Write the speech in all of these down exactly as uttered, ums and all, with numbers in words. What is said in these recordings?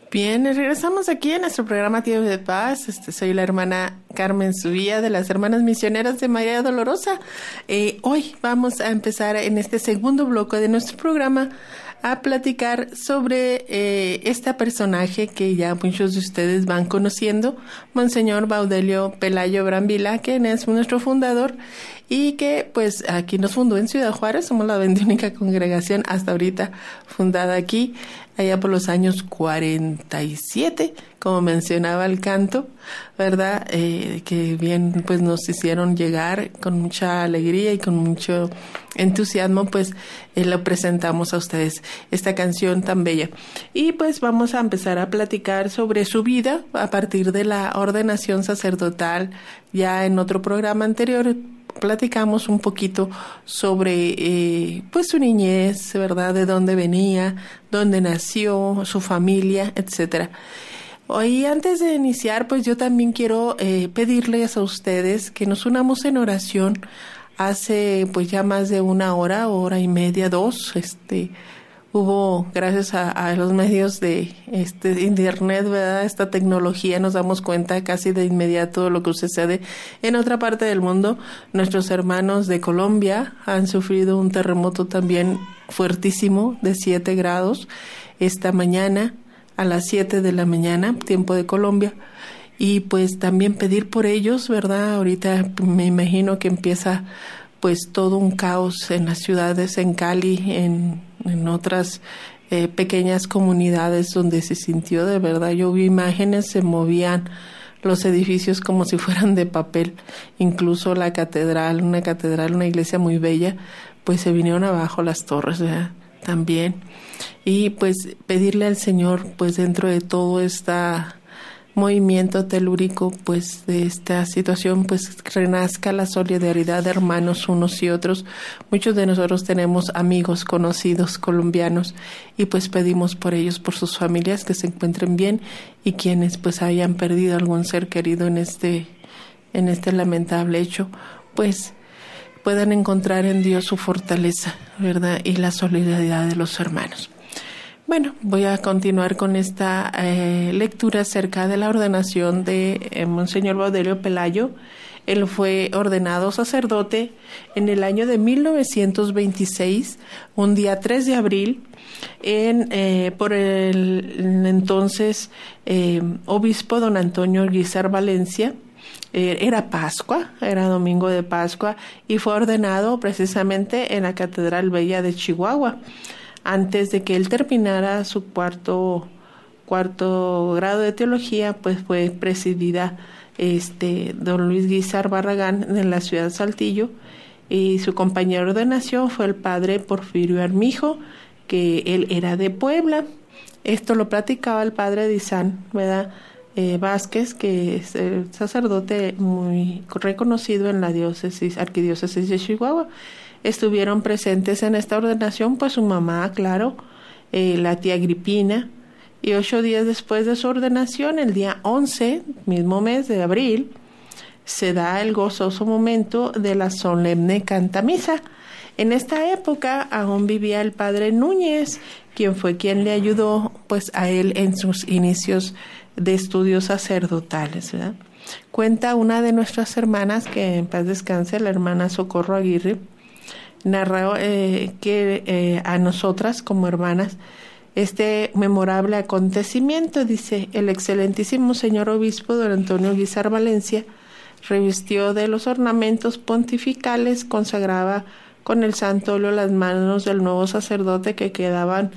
Bien, regresamos aquí a nuestro programa Tiempo de Paz. Este, soy la hermana Carmen Subía de las Hermanas Misioneras de María Dolorosa. Eh, hoy vamos a empezar en este segundo bloque de nuestro programa a platicar sobre eh, este personaje que ya muchos de ustedes van conociendo, Monseñor Baudelio Pelayo Brambila, quien es nuestro fundador y que pues aquí nos fundó en Ciudad Juárez. Somos la única congregación hasta ahorita fundada aquí, allá por los años cuarenta y siete, como mencionaba el canto, ¿verdad? Eh, que bien pues nos hicieron llegar con mucha alegría y con mucho entusiasmo, pues eh, lo presentamos a ustedes, esta canción tan bella. Y pues vamos a empezar a platicar sobre su vida a partir de la ordenación sacerdotal. Ya en otro programa anterior platicamos un poquito sobre eh, pues su niñez, ¿verdad? De dónde venía, dónde nació, su familia, etcétera. Hoy, antes de iniciar, pues yo también quiero eh, pedirles a ustedes que nos unamos en oración. Hace pues ya más de una hora, hora y media, dos, este hubo, gracias a, a los medios de este internet, ¿verdad? Esta tecnología, nos damos cuenta casi de inmediato de lo que sucede en otra parte del mundo. Nuestros hermanos de Colombia han sufrido un terremoto también fuertísimo de siete grados esta mañana a las siete de la mañana, tiempo de Colombia. Y pues también pedir por ellos, ¿verdad? Ahorita me imagino que empieza pues todo un caos en las ciudades, en Cali, en, en otras eh, pequeñas comunidades donde se sintió de verdad. Yo vi imágenes, se movían los edificios como si fueran de papel, incluso la catedral, una catedral, una iglesia muy bella, pues se vinieron abajo las torres, ¿verdad? También. Y pues pedirle al Señor, pues dentro de todo esta movimiento telúrico, pues de esta situación, pues renazca la solidaridad de hermanos unos y otros. Muchos de nosotros tenemos amigos conocidos colombianos y pues pedimos por ellos, por sus familias, que se encuentren bien, y quienes pues hayan perdido algún ser querido en este en este lamentable hecho, pues puedan encontrar en Dios su fortaleza, ¿verdad? Y la solidaridad de los hermanos. Bueno, voy a continuar con esta eh, lectura acerca de la ordenación de eh, Monseñor Baudelio Pelayo. Él fue ordenado sacerdote en el año de mil novecientos veintiséis, un día tres de abril, en, eh, por el entonces eh, obispo don Antonio Guízar Valencia. Eh, era Pascua, era domingo de Pascua, y fue ordenado precisamente en la Catedral Bella de Chihuahua. Antes de que él terminara su cuarto cuarto grado de teología, pues fue presidida este don Luis Guízar Barragán en la ciudad de Saltillo, y su compañero de ordenación fue el padre Porfirio Armijo, que él era de Puebla. Esto lo platicaba el padre Dizán, ¿verdad? Eh, Vázquez, que es el sacerdote muy reconocido en la diócesis, arquidiócesis de Chihuahua. Estuvieron presentes en esta ordenación pues su mamá, claro, eh, la tía Agripina, y ocho días después de su ordenación, el día once, mismo mes de abril, se da el gozoso momento de la solemne cantamisa. En esta época aún vivía el padre Núñez, quien fue quien le ayudó pues a él en sus inicios de estudios sacerdotales, ¿verdad? Cuenta una de nuestras hermanas, que en paz descanse, la hermana Socorro Aguirre, narró eh, que eh, a nosotras como hermanas este memorable acontecimiento. Dice: el excelentísimo señor obispo don Antonio Guízar Valencia revistió de los ornamentos pontificales, consagraba con el santo óleo las manos del nuevo sacerdote, que quedaban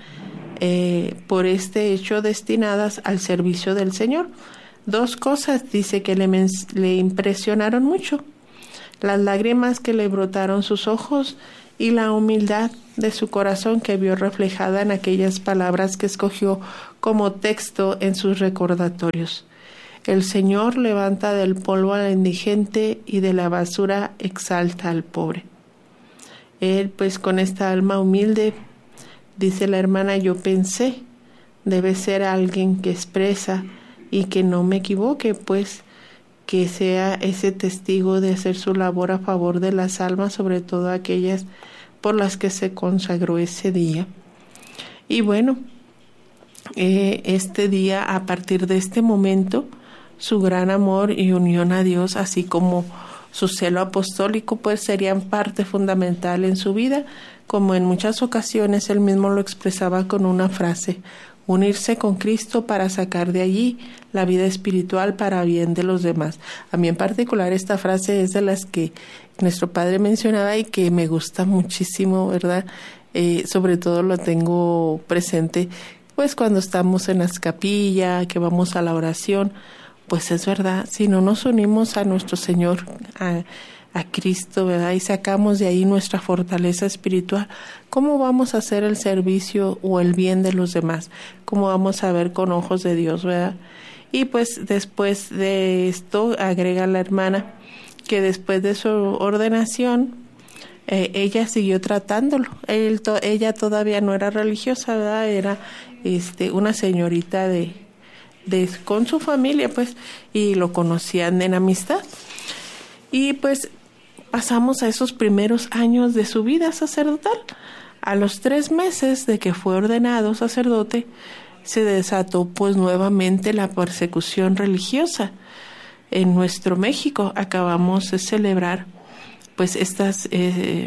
eh, por este hecho destinadas al servicio del Señor. Dos cosas, dice, que le, le impresionaron mucho: las lágrimas que le brotaron sus ojos y la humildad de su corazón, que vio reflejada en aquellas palabras que escogió como texto en sus recordatorios. El Señor levanta del polvo al indigente y de la basura exalta al pobre. Él, pues con esta alma humilde, dice la hermana, yo pensé, debe ser alguien que expresa y que no me equivoque, pues que sea ese testigo de hacer su labor a favor de las almas, sobre todo aquellas por las que se consagró ese día. Y bueno, eh, este día, a partir de este momento, su gran amor y unión a Dios, así como su celo apostólico, pues serían parte fundamental en su vida, como en muchas ocasiones él mismo lo expresaba con una frase: unirse con Cristo para sacar de allí la vida espiritual para bien de los demás. A mí en particular esta frase es de las que nuestro padre mencionaba y que me gusta muchísimo, ¿verdad? Eh, sobre todo lo tengo presente pues cuando estamos en las capillas, que vamos a la oración. Pues es verdad, si no nos unimos a nuestro Señor, a, a Cristo, ¿verdad? Y sacamos de ahí nuestra fortaleza espiritual, ¿cómo vamos a hacer el servicio o el bien de los demás? ¿Cómo vamos a ver con ojos de Dios, verdad? Y pues después de esto, agrega la hermana, que después de su ordenación, eh, ella siguió tratándolo. Él to, ella todavía no era religiosa, ¿verdad? Era este, una señorita de... De, con su familia, pues, y lo conocían en amistad. Y pues pasamos a esos primeros años de su vida sacerdotal. A los tres meses de que fue ordenado sacerdote, se desató pues nuevamente la persecución religiosa. En nuestro México acabamos de celebrar pues estas eh,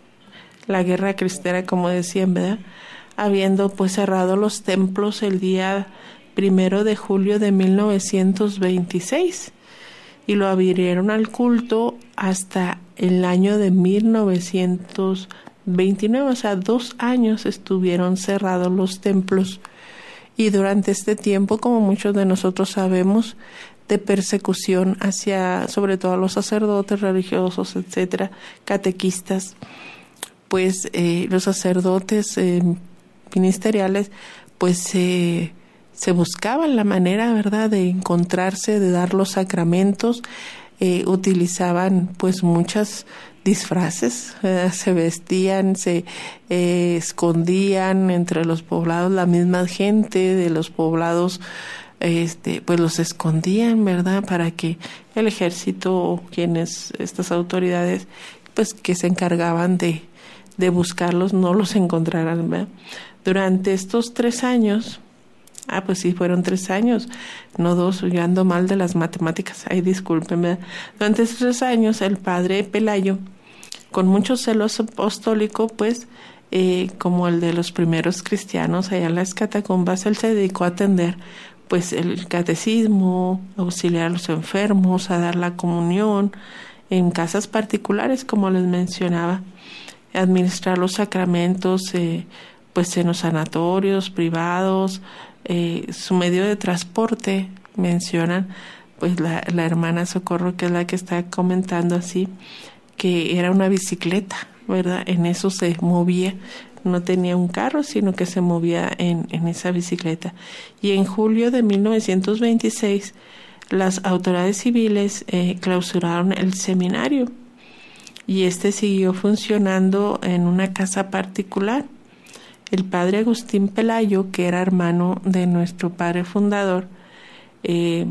la guerra cristera, como decían, ¿verdad? Habiendo pues cerrado los templos el día primero de julio de mil novecientos veintiséis y lo abrieron al culto hasta el año de mil novecientos veintinueve, o sea, dos años estuvieron cerrados los templos. Y durante este tiempo, como muchos de nosotros sabemos, de persecución hacia, sobre todo a los sacerdotes religiosos, etcétera, catequistas, pues eh, los sacerdotes eh, ministeriales, pues eh, se buscaban la manera, ¿verdad?, de encontrarse, de dar los sacramentos. Eh, utilizaban pues muchas disfraces, ¿verdad? Se vestían, se eh, escondían entre los poblados, la misma gente de los poblados este pues los escondían, ¿verdad?, para que el ejército o quienes, estas autoridades, pues que se encargaban de, de buscarlos, no los encontraran, ¿verdad? Durante estos tres años, Ah, pues sí, fueron tres años, no dos, yo ando mal de las matemáticas, ay, discúlpenme. Durante estos tres años, el padre Pelayo, con mucho celo apostólico, pues, eh, como el de los primeros cristianos allá en las catacumbas, él se dedicó a atender, pues, el catecismo, auxiliar a los enfermos, a dar la comunión, en casas particulares, como les mencionaba, administrar los sacramentos, eh, pues, en los sanatorios privados. Eh, su medio de transporte, mencionan pues la, la hermana Socorro, que es la que está comentando así, que era una bicicleta, ¿verdad? En eso se movía, no tenía un carro, sino que se movía en, en esa bicicleta. Y en julio de mil novecientos veintiséis, las autoridades civiles eh, clausuraron el seminario y este siguió funcionando en una casa particular. El padre Agustín Pelayo, que era hermano de nuestro padre fundador, eh,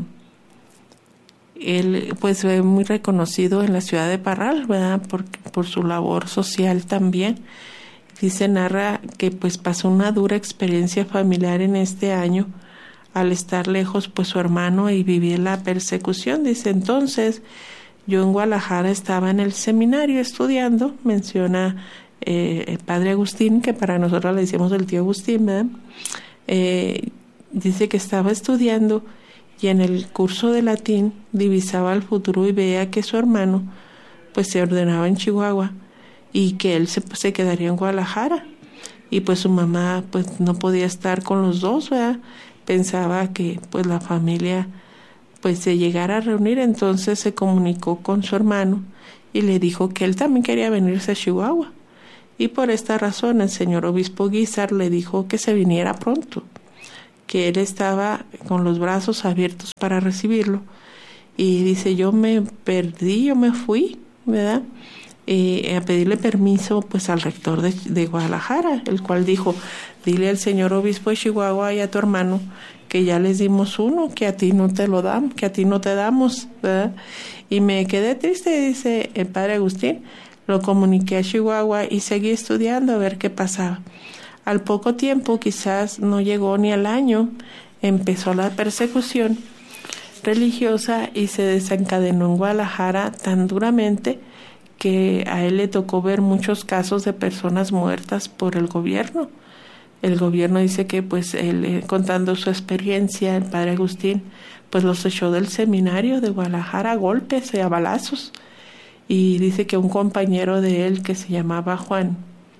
él pues fue muy reconocido en la ciudad de Parral, ¿verdad?, por, por su labor social también. Dice, narra que pues pasó una dura experiencia familiar en este año al estar lejos pues su hermano y vivir la persecución. Dice, entonces yo en Guadalajara estaba en el seminario estudiando, menciona Eh, el padre Agustín, que para nosotros le decimos el tío Agustín, ¿verdad? Eh, dice que estaba estudiando y en el curso de latín divisaba el futuro y veía que su hermano pues se ordenaba en Chihuahua y que él se, se quedaría en Guadalajara y pues su mamá pues no podía estar con los dos, ¿verdad? Pensaba que pues la familia pues se llegara a reunir, entonces se comunicó con su hermano y le dijo que él también quería venirse a Chihuahua. Y por esta razón el señor obispo Guízar le dijo que se viniera pronto, que él estaba con los brazos abiertos para recibirlo. Y dice, yo me perdí, yo me fui, ¿verdad?, eh, a pedirle permiso pues al rector de, de Guadalajara, el cual dijo, dile al señor obispo de Chihuahua y a tu hermano que ya les dimos uno, que a ti no te lo damos, que a ti no te damos, ¿verdad? Y me quedé triste, dice el padre Agustín. Lo comuniqué a Chihuahua y seguí estudiando a ver qué pasaba. Al poco tiempo, quizás no llegó ni al año, empezó la persecución religiosa y se desencadenó en Guadalajara tan duramente que a él le tocó ver muchos casos de personas muertas por el gobierno. El gobierno dice que, pues, él, contando su experiencia, el padre Agustín, pues los echó del seminario de Guadalajara a golpes y a balazos. Y dice que un compañero de él, que se llamaba Juan,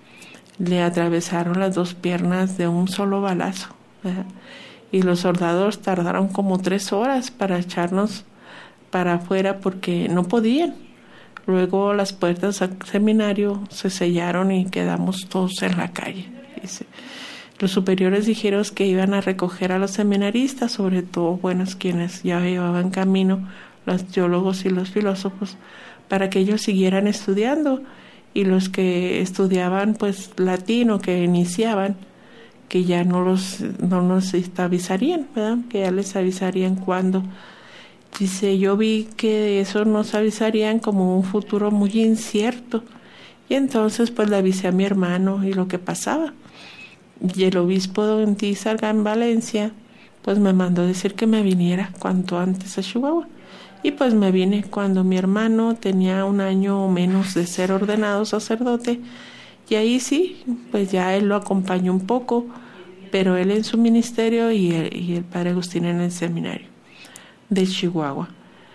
le atravesaron las dos piernas de un solo balazo, ¿verdad? Y los soldados tardaron como tres horas para echarnos para afuera porque no podían. Luego las puertas del seminario se sellaron y quedamos todos en la calle. Dice. Los superiores dijeron que iban a recoger a los seminaristas, sobre todo buenos quienes ya llevaban camino, los teólogos y los filósofos, para que ellos siguieran estudiando, y los que estudiaban pues latín o que iniciaban, que ya no los no nos avisarían, ¿verdad? Que ya les avisarían cuándo. Dice, yo vi que eso nos avisarían como un futuro muy incierto, y entonces pues le avisé a mi hermano y lo que pasaba. Y el obispo don Tízarga en Valencia pues me mandó decir que me viniera cuanto antes a Chihuahua. Y pues me vine cuando mi hermano tenía un año o menos de ser ordenado sacerdote, y ahí sí, pues ya él lo acompañó un poco, pero él en su ministerio y el, y el padre Agustín en el seminario de Chihuahua.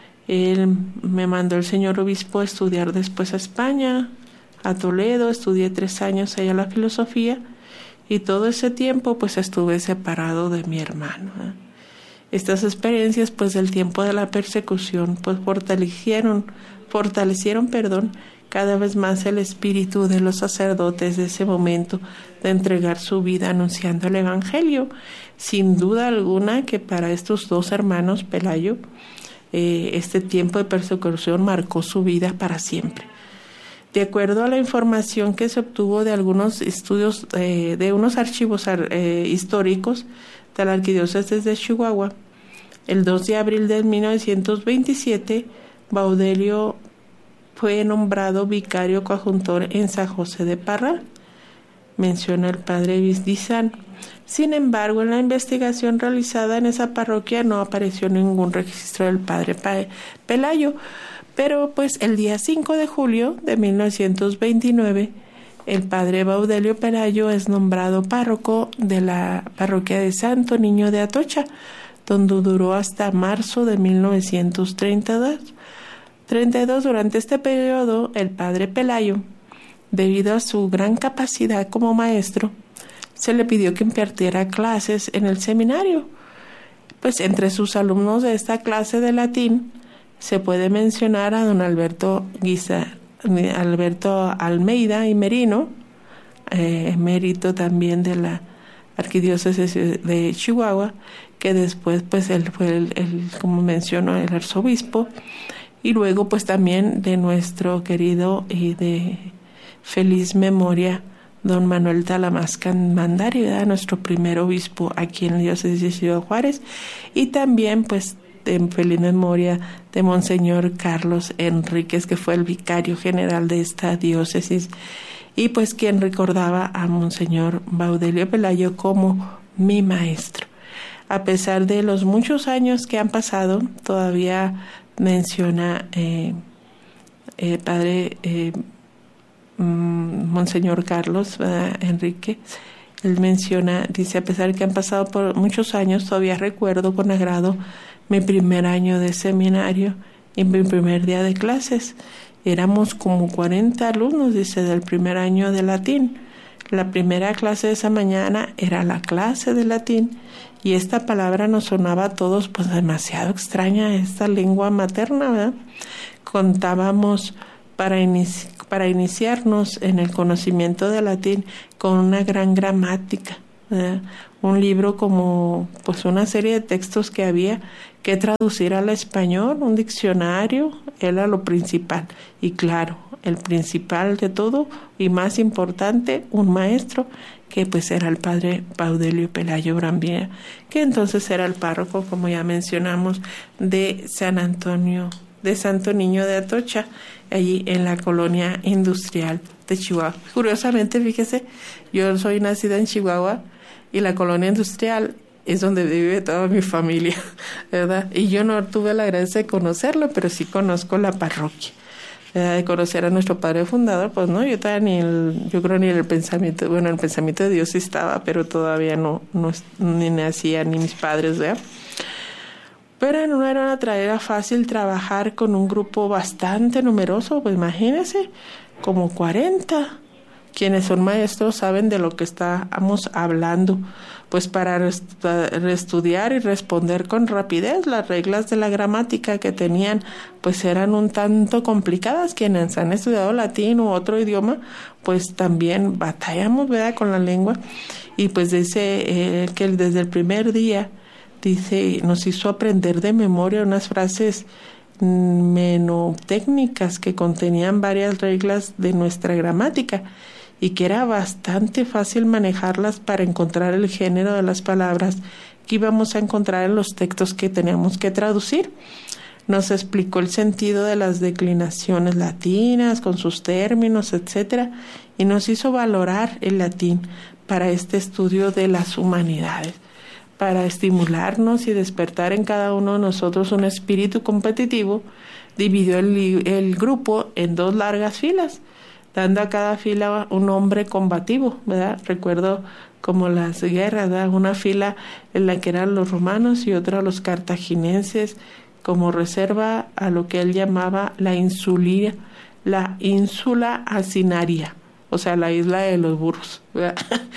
Él me mandó el señor obispo a estudiar después a España, a Toledo, estudié tres años allá la filosofía, y todo ese tiempo pues estuve separado de mi hermano, ¿eh? Estas experiencias pues del tiempo de la persecución pues fortalecieron, fortalecieron, perdón, cada vez más el espíritu de los sacerdotes de ese momento de entregar su vida anunciando el evangelio. Sin duda alguna que para estos dos hermanos Pelayo eh, este tiempo de persecución marcó su vida para siempre. De acuerdo a la información que se obtuvo de algunos estudios, eh, de unos archivos eh, históricos de la Arquidiócesis de Chihuahua, el dos de abril de mil novecientos veintisiete, Baudelio fue nombrado vicario coadjutor en San José de Parral, menciona el padre Vizdizán. Sin embargo, en la investigación realizada en esa parroquia no apareció ningún registro del padre Pelayo, pero pues el día cinco de julio de mil novecientos veintinueve, el padre Baudelio Pelayo es nombrado párroco de la parroquia de Santo Niño de Atocha, donde duró hasta marzo de mil novecientos treinta y dos. Durante este periodo, el padre Pelayo, debido a su gran capacidad como maestro, se le pidió que impartiera clases en el seminario. Pues entre sus alumnos de esta clase de latín se puede mencionar a don Alberto Guisa, Alberto Almeida y Merino, eh, emérito también de la Arquidiócesis de Chihuahua, que después pues él fue el, el, como mencionó, el arzobispo, y luego pues también de nuestro querido y de feliz memoria don Manuel Talamascan Mandari, ¿verdad? Nuestro primer obispo aquí en la diócesis de Ciudad Juárez, y también pues en feliz memoria de Monseñor Carlos Enríquez, que fue el vicario general de esta diócesis, y pues quien recordaba a Monseñor Baudelio Pelayo como mi maestro. A pesar de los muchos años que han pasado, todavía menciona eh, eh, padre eh, Monseñor Carlos ¿verdad? Enrique, él menciona, dice, a pesar de que han pasado por muchos años, todavía recuerdo con agrado mi primer año de seminario y mi primer día de clases. Éramos como cuarenta alumnos, dice, del primer año de latín. La primera clase de esa mañana era la clase de latín, y esta palabra nos sonaba a todos pues demasiado extraña, esta lengua materna, ¿verdad? Contábamos para, inici- para iniciarnos en el conocimiento del latín con una gran gramática, ¿verdad? Un libro como pues una serie de textos que había que traducir al español, un diccionario, era lo principal. Y claro, el principal de todo y más importante, un maestro, que pues era el padre Baudelio Pelayo Brambilla, que entonces era el párroco, como ya mencionamos, de San Antonio, de Santo Niño de Atocha, allí en la colonia industrial de Chihuahua. Curiosamente, fíjese, yo soy nacida en Chihuahua y la colonia industrial es donde vive toda mi familia, ¿verdad? Y yo no tuve la gracia de conocerlo, pero sí conozco la parroquia. De conocer a nuestro padre fundador, pues no, yo todavía ni el, yo creo ni en el pensamiento, bueno, el pensamiento de Dios sí estaba, pero todavía no, no ni nacía, ni mis padres, ¿verdad? Pero no era una tarea fácil trabajar con un grupo bastante numeroso, pues imagínense, como cuarenta. Quienes son maestros saben de lo que estamos hablando, pues para reestudiar y responder con rapidez las reglas de la gramática que tenían, pues eran un tanto complicadas. Quienes han estudiado latín u otro idioma, pues también batallamos, ¿verdad?, con la lengua. Y pues dice eh, que desde el primer día, dice, nos hizo aprender de memoria unas frases menotécnicas que contenían varias reglas de nuestra gramática, y que era bastante fácil manejarlas para encontrar el género de las palabras que íbamos a encontrar en los textos que teníamos que traducir. Nos explicó el sentido de las declinaciones latinas con sus términos, etcétera, y nos hizo valorar el latín para este estudio de las humanidades, para estimularnos y despertar en cada uno de nosotros un espíritu competitivo. Dividió el, el grupo en dos largas filas, dando a cada fila un hombre combativo, ¿verdad? Recuerdo como las guerras, ¿verdad? Una fila en la que eran los romanos y otra los cartagineses, como reserva a lo que él llamaba la insulia, la ínsula asinaria, o sea, la isla de los burros, ¿verdad?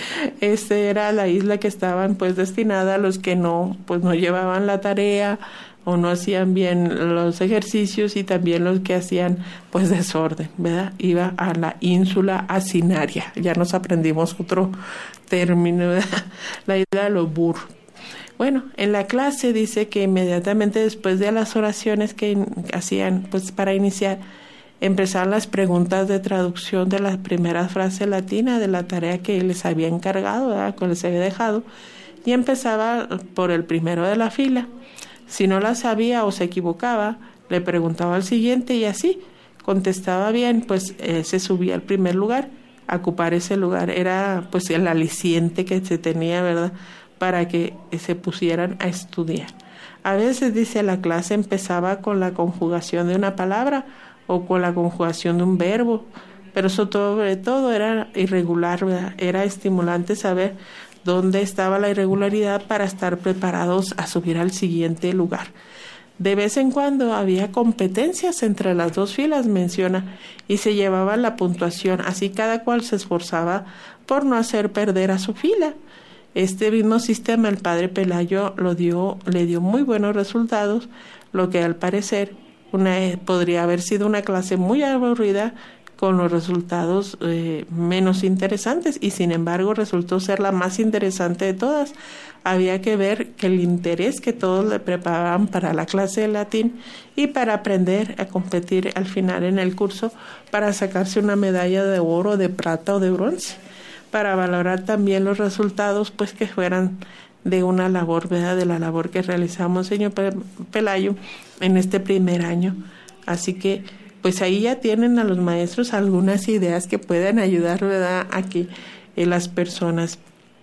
Esta era la isla que estaban pues destinada a los que no, pues no llevaban la tarea o no hacían bien los ejercicios, y también los que hacían pues desorden, ¿verdad? Iba a la ínsula asinaria. Ya nos aprendimos otro término, ¿verdad? La isla de los burros. Bueno, en la clase dice que inmediatamente después de las oraciones que in- hacían pues para iniciar, empezaron las preguntas de traducción de las primeras frases latinas de la tarea que les había encargado, ¿verdad?, que les había dejado, y empezaba por el primero de la fila. Si no la sabía o se equivocaba, le preguntaba al siguiente, y así contestaba bien, pues eh, se subía al primer lugar. A ocupar ese lugar era pues el aliciente que se tenía, ¿verdad?, para que se pusieran a estudiar. A veces, dice, la clase empezaba con la conjugación de una palabra o con la conjugación de un verbo, pero sobre todo era irregular, ¿verdad? Era estimulante saber dónde estaba la irregularidad para estar preparados a subir al siguiente lugar. De vez en cuando había competencias entre las dos filas, menciona, y se llevaba la puntuación, así cada cual se esforzaba por no hacer perder a su fila. Este mismo sistema el padre Pelayo lo dio, le dio muy buenos resultados, lo que al parecer una, podría haber sido una clase muy aburrida con los resultados eh, menos interesantes, y sin embargo resultó ser la más interesante de todas. Había que ver que el interés que todos le preparaban para la clase de latín y para aprender a competir al final en el curso para sacarse una medalla de oro, de plata o de bronce, para valorar también los resultados pues que fueran de una labor, ¿verdad?, de la labor que realizamos, señor Pelayo, en este primer año. Así que pues ahí ya tienen a los maestros algunas ideas que puedan ayudar, ¿verdad?, a que eh, las personas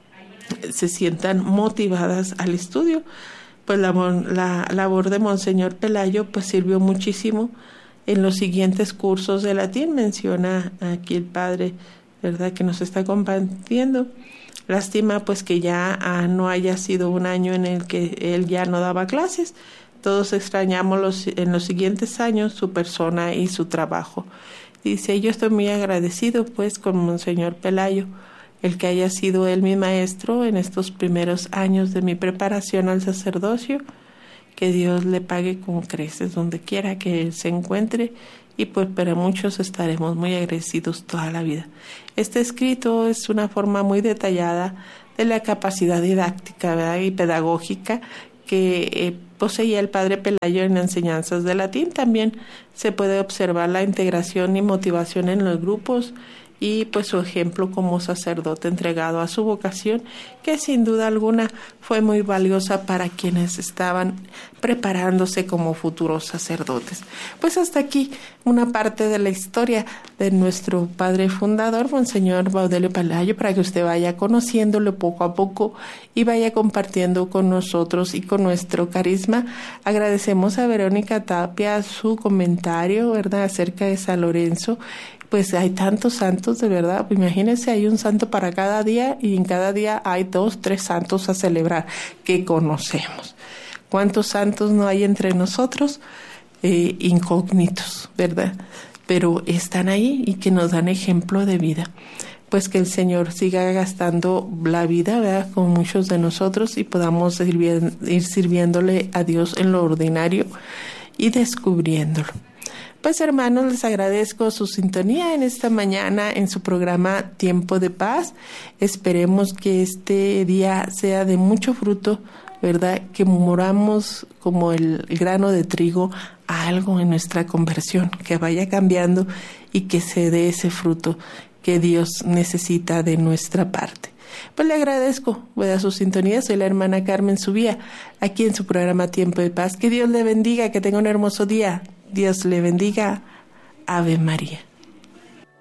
se sientan motivadas al estudio. Pues la, la labor de Monseñor Pelayo pues sirvió muchísimo en los siguientes cursos de latín. Menciona aquí el padre, ¿verdad?, que nos está compartiendo. Lástima pues que ya ah, no haya sido un año en el que él ya no daba clases. Todos extrañamos los, en los siguientes años su persona y su trabajo. Dice, yo estoy muy agradecido pues con Monseñor Pelayo, el que haya sido él mi maestro en estos primeros años de mi preparación al sacerdocio. Que Dios le pague con creces donde quiera que él se encuentre, y pues para muchos estaremos muy agradecidos toda la vida. Este escrito es una forma muy detallada de la capacidad didáctica, ¿verdad?, y pedagógica que eh, poseía el padre Pelayo en enseñanzas de latín. También se puede observar la integración y motivación en los grupos, y pues su ejemplo como sacerdote entregado a su vocación, que sin duda alguna fue muy valiosa para quienes estaban preparándose como futuros sacerdotes. Pues hasta aquí una parte de la historia de nuestro padre fundador, Monseñor Baudelio Pelayo, para que usted vaya conociéndolo poco a poco y vaya compartiendo con nosotros y con nuestro carisma. Agradecemos a Verónica Tapia su comentario, ¿verdad?, acerca de San Lorenzo. Pues hay tantos santos, de verdad. Imagínense, hay un santo para cada día y en cada día hay dos, tres santos a celebrar que conocemos. ¿Cuántos santos no hay entre nosotros? Eh, incógnitos, ¿verdad? Pero están ahí y que nos dan ejemplo de vida. Pues que el Señor siga gastando la vida, ¿verdad?, con muchos de nosotros y podamos ir, ir sirviéndole a Dios en lo ordinario y descubriéndolo. Pues hermanos, les agradezco su sintonía en esta mañana en su programa Tiempo de Paz. Esperemos que este día sea de mucho fruto, ¿verdad?, que moramos como el grano de trigo a algo en nuestra conversión, que vaya cambiando y que se dé ese fruto que Dios necesita de nuestra parte. Pues le agradezco, ¿verdad?, su sintonía. Soy la hermana Carmen Subía, aquí en su programa Tiempo de Paz. Que Dios le bendiga, que tenga un hermoso día. Dios le bendiga. Ave María.